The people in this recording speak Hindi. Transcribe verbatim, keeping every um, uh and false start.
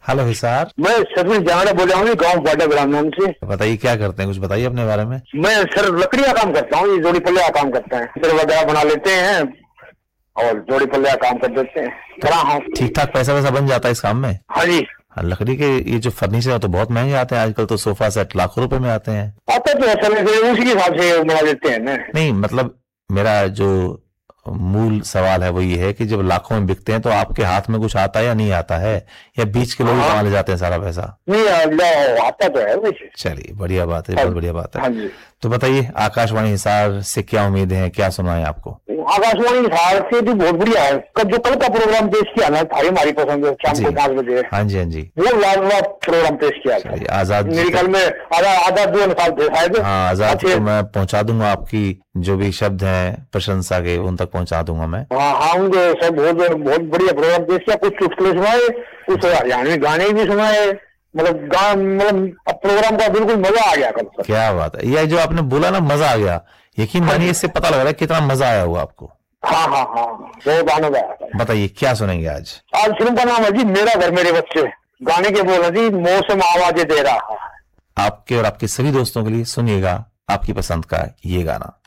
हेलो हिसार। मैं सर जाना बोल रहा हूँ, गाँव बाटा ग्राम नाम से। बताइए क्या करते हैं, कुछ बताइए अपने बारे में। मैं सर लकड़ी का काम करता हूँ, ये जोड़ी पल्ले का काम करते हैं, सिर वगैरह बना लेते हैं और जोड़ी पल्ले का काम कर देते हैं। करा हाँ, ठीक ठाक पैसा वैसा बन जाता है इस काम में? हाँ जी। हाँ, लकड़ी के ये जो फर्नीचर है तो बहुत महंगे आते हैं आजकल, तो सोफा सेट लाखों रुपए में आते हैं। आता तो असल में उसी के हिसाब से बना देते हैं ना। नहीं मतलब मेरा जो मूल सवाल है वो ये है कि जब लाखों में बिकते हैं तो आपके हाथ में कुछ आता है या नहीं आता है, या बीच के लोग ही कमा ले जाते हैं सारा पैसा? नहीं आता तो है वैसे। चलिए बढ़िया बात है, बहुत बढ़िया बात है। हाँ जी। तो बताइए आकाशवाणी हिसार से क्या उम्मीद है, क्या सुनाएं आपको? आकाशवाणी हिसार से भी बहुत बढ़िया है। जो कल का प्रोग्राम पेश किया ना, था हमारी पसंद है, शाम को पाँच बजे। हाँ जी हाँ जी, वो लाजवाब प्रोग्राम पेश किया था। आजाद मेरे ख्याल में आधा आधा दो साल थे शायद। हाँ आजाद को मैं पहुंचा दूंगा, आपकी जो भी शब्द हैं प्रशंसा के उन तक पहुंचा दूंगा मैं। हाँ हाँ, उनके सब बहुत बहुत बढ़िया प्रोग्राम पेश किया। कुछ चुटकुले सुनाए, कुछ हरियाणवी गाने भी सुनाए, मतलब गान मतलब प्रोग्राम का बिल्कुल मजा आ गया कल। क्या बात है, यह जो आपने बोला ना मजा आ गया, यकीन मानिए इससे पता लग रहा है कितना मजा आया होगा आपको। हाँ हाँ हाँ, बहुत आनंद आया। बताइए क्या सुनेंगे आज? आज फिल्म का नाम है जी मेरा घर मेरे बच्चे। गाने के बोल जी मौसम आवाजें दे रहा है। आपके और आपके सभी दोस्तों के लिए सुनिएगा आपकी पसंद का ये गाना।